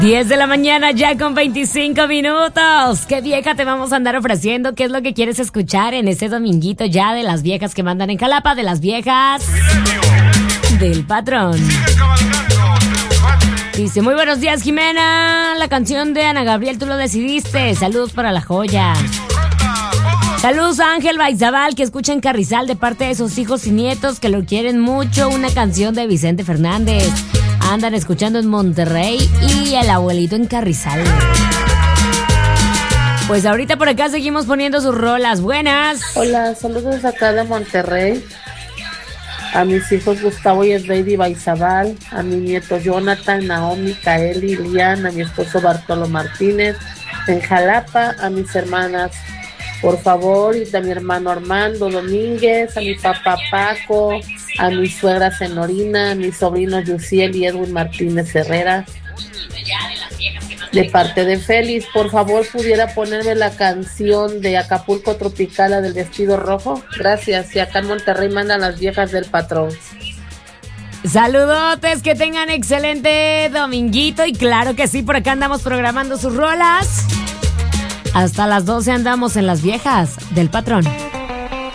10 de la mañana ya con 25 minutos. ¿Qué vieja te vamos a andar ofreciendo? ¿Qué es lo que quieres escuchar en este dominguito ya de las viejas que mandan en Jalapa? De las viejas del patrón. Dice, muy buenos días, Jimena. La canción de Ana Gabriel, tú lo decidiste. Saludos para la joya. Saludos a Ángel Baizabal, que escucha en Carrizal de parte de sus hijos y nietos que lo quieren mucho. Una canción de Vicente Fernández. Andan escuchando en Monterrey y el abuelito en Carrizal. Pues ahorita por acá seguimos poniendo sus rolas. Buenas. Hola, saludos acá de Monterrey. A mis hijos Gustavo y Esdeidi Baizabal, a mi nieto Jonathan, Naomi, Kaeli, Lian, a mi esposo Bartolo Martínez, en Jalapa, a mis hermanas, por favor, y a mi hermano Armando Domínguez, a mi papá Paco, a mi suegra Senorina, a mis sobrinos Yusiel y Edwin Martínez Herrera. De parte de Félix, por favor, ¿pudiera ponerme la canción de Acapulco Tropical, la del vestido rojo? Gracias. Y acá en Monterrey mandan las viejas del patrón. Saludotes, que tengan excelente dominguito. Y claro que sí, por acá andamos programando sus rolas. Hasta las 12 andamos en las viejas del patrón.